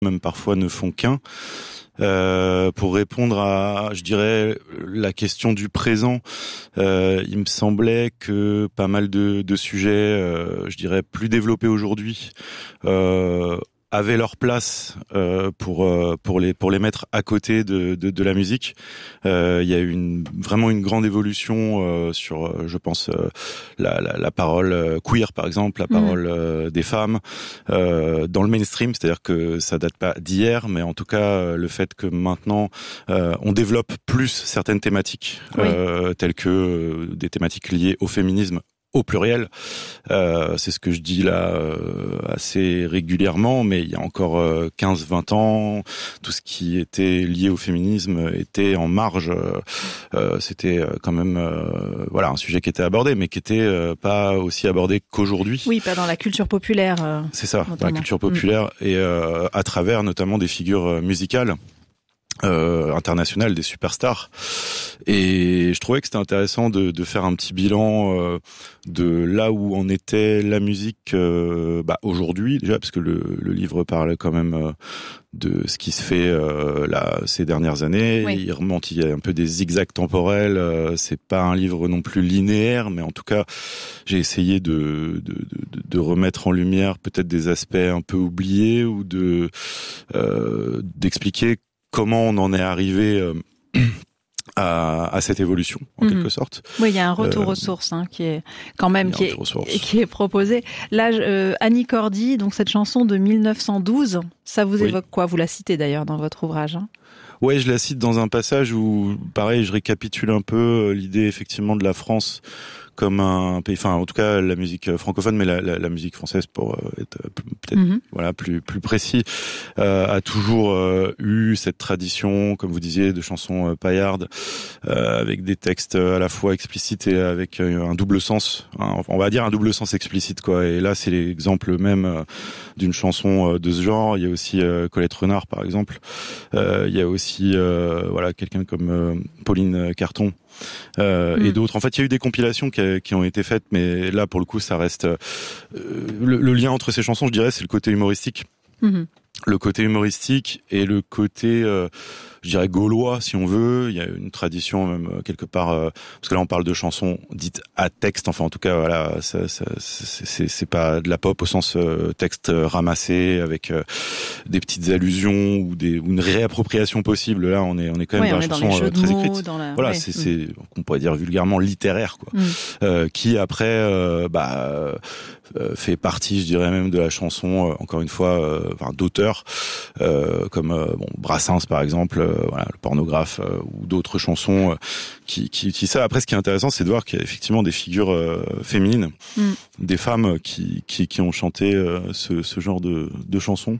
même parfois ne font qu'un. Pour répondre à, je dirais, la question du présent, il me semblait que pas mal de sujets, je dirais, plus développés aujourd'hui, avaient leur place pour les mettre à côté de la musique. Il y a eu vraiment une grande évolution sur, je pense, la parole queer par exemple, la parole des femmes dans le mainstream, c'est-à-dire que ça date pas d'hier, mais en tout cas le fait que maintenant on développe plus certaines thématiques telles que des thématiques liées au féminisme au pluriel, c'est ce que je dis là assez régulièrement, mais il y a encore 15-20 ans, tout ce qui était lié au féminisme était en marge. C'était quand même un sujet qui était abordé, mais qui était pas aussi abordé qu'aujourd'hui. Oui, pas dans la culture populaire. C'est ça, notamment. Dans la culture populaire et à travers notamment des figures musicales. Internationales, des superstars, et je trouvais que c'était intéressant de faire un petit bilan de là où en était la musique aujourd'hui déjà, parce que le livre parle quand même de ce qui se fait là ces dernières années. Oui. Il y a un peu des zigzags temporels, c'est pas un livre non plus linéaire, mais en tout cas j'ai essayé de remettre en lumière peut-être des aspects un peu oubliés ou d'expliquer comment on en est arrivé à cette évolution, en quelque sorte. Oui, il y a un retour aux sources qui est quand même qui est proposé. Là, Annie Cordy, donc cette chanson de 1912, ça vous évoque quoi? Vous la citez d'ailleurs dans votre ouvrage. Ouais, je la cite dans un passage où, pareil, je récapitule un peu l'idée effectivement de la France comme un pays, enfin en tout cas la musique francophone, mais la musique française pour être peut-être plus précis, a toujours eu cette tradition, comme vous disiez, de chansons paillardes avec des textes à la fois explicites et avec un double sens, on va dire un double sens explicite quoi. Et là c'est l'exemple même d'une chanson de ce genre. Il y a aussi Colette Renard par exemple. Il y a aussi quelqu'un comme Pauline Carton. Et d'autres. En fait, il y a eu des compilations qui ont été faites, mais là, pour le coup, ça reste le lien entre ces chansons. Je dirais, c'est le côté humoristique. Le côté humoristique et le côté, je dirais, gaulois, si on veut. Il y a une tradition même quelque part, parce que là, on parle de chansons dites à texte. Enfin, en tout cas, voilà, c'est pas de la pop au sens texte ramassé avec des petites allusions ou une réappropriation possible. Là, on est quand même dans la chanson très écrite. Voilà, c'est qu'on pourrait dire vulgairement littéraire, quoi. Qui après, fait partie, je dirais même, de la chanson, encore une fois, d'auteurs comme Brassens par exemple, le pornographe, ou d'autres chansons qui utilisent ça. Après, ce qui est intéressant, c'est de voir qu'il y a effectivement des figures féminines, des femmes qui ont chanté ce genre de chansons.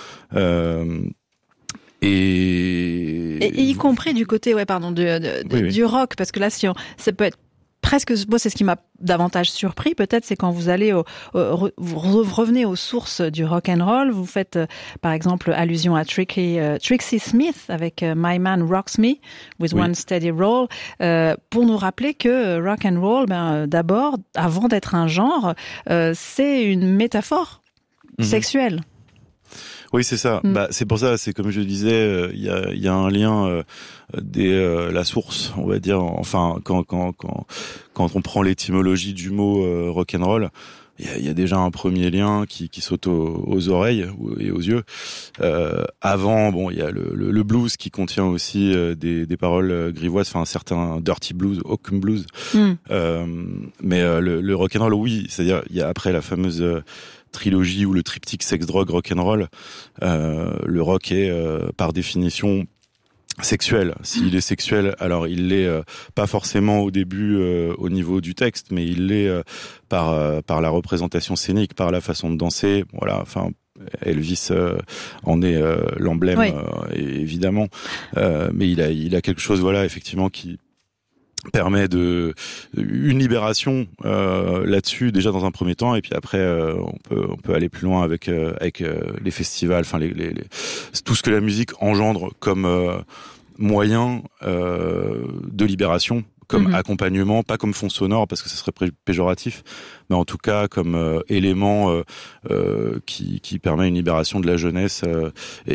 Et y compris du côté, du rock, parce que là, ça peut être presque, moi, c'est ce qui m'a davantage surpris, peut-être, c'est quand vous allez vous revenez aux sources du rock and roll. Vous faites, par exemple, allusion à Trixie Smith avec My Man Rocks Me with One Steady Roll, pour nous rappeler que rock and roll, d'abord, avant d'être un genre, c'est une métaphore sexuelle. Oui, c'est ça. C'est pour ça, c'est comme je disais, il y a un lien la source, on va dire. Enfin, quand on prend l'étymologie du mot rock and roll, il y a déjà un premier lien qui saute aux oreilles et aux yeux. Avant, il y a le blues qui contient aussi des paroles grivoises, enfin un certain dirty blues, Hawk blues. Mais le rock and roll, oui, c'est-à-dire il y a après la fameuse trilogie ou le triptyque sex, drogue, rock and roll. Le rock est par définition sexuel. S'il est sexuel, alors il l'est pas forcément au début au niveau du texte, mais il l'est par la représentation scénique, par la façon de danser. Voilà, enfin Elvis en est l'emblème, évidemment. Mais il a quelque chose, effectivement, qui permet une libération là-dessus déjà dans un premier temps, et puis après on peut aller plus loin avec les festivals, enfin tout ce que la musique engendre comme moyen de libération, comme accompagnement, pas comme fond sonore parce que ça serait péjoratif, mais en tout cas comme élément qui permet une libération de la jeunesse. Et